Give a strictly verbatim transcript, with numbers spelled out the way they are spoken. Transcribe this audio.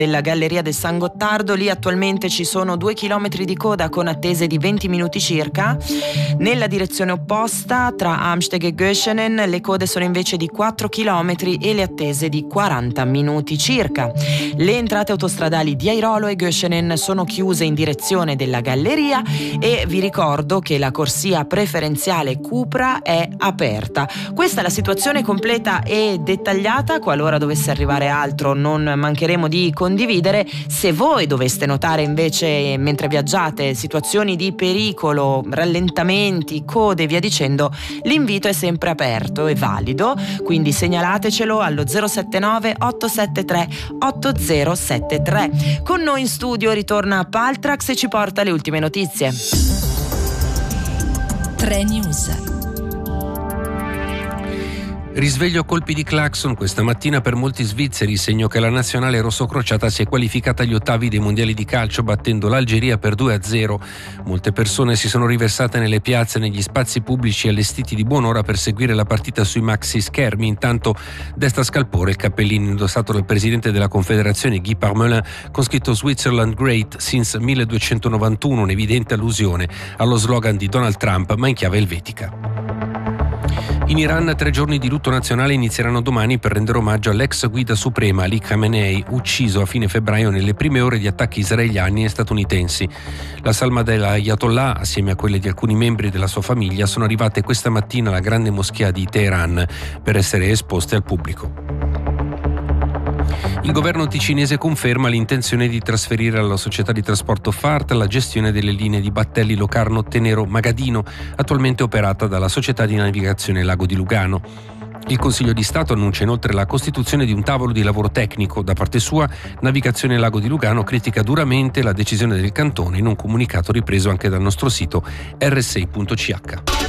della Galleria del San Gottardo. Lì attualmente ci sono due chilometri di coda con attese di venti minuti circa. Nella direzione opposta, tra Amsteg e Göschenen, le code sono invece di quattro chilometri e le attese di quaranta minuti circa. Le entrate autostradali di Airolo e Göschenen sono chiuse in direzione della Galleria e vi ricordo che la corsia preferenziale Cupra è aperta. Questa è la situazione completa e dettagliata. Qualora dovesse arrivare altro, non mancheremo di condividere. Condividere. Se voi doveste notare invece mentre viaggiate situazioni di pericolo, rallentamenti, code e via dicendo, l'invito è sempre aperto e valido, quindi segnalatecelo allo zero sette nove otto sette tre otto zero sette tre. Con noi in studio ritorna Paltrax e ci porta le ultime notizie. tre News. Risveglio a colpi di clacson questa mattina per molti svizzeri, segno che la nazionale rossocrociata si è qualificata agli ottavi dei mondiali di calcio battendo l'Algeria per due a zero. Molte persone si sono riversate nelle piazze e negli spazi pubblici allestiti di buon'ora per seguire la partita sui maxi schermi. Intanto desta scalpore il cappellino indossato dal presidente della Confederazione Guy Parmelin con scritto Switzerland Great since milleduecentonovantuno, un'evidente allusione allo slogan di Donald Trump ma in chiave elvetica. In Iran tre giorni di lutto nazionale inizieranno domani per rendere omaggio all'ex guida suprema Ali Khamenei, ucciso a fine febbraio nelle prime ore di attacchi israeliani e statunitensi. La salma dell'Ayatollah, assieme a quelle di alcuni membri della sua famiglia, sono arrivate questa mattina alla grande moschea di Teheran per essere esposte al pubblico. Il governo ticinese conferma l'intenzione di trasferire alla società di trasporto F A R T la gestione delle linee di Battelli, Locarno, Tenero, Magadino, attualmente operata dalla società di navigazione Lago di Lugano. Il Consiglio di Stato annuncia inoltre la costituzione di un tavolo di lavoro tecnico. Da parte sua, Navigazione Lago di Lugano critica duramente la decisione del cantone in un comunicato ripreso anche dal nostro sito erre sei punto c h.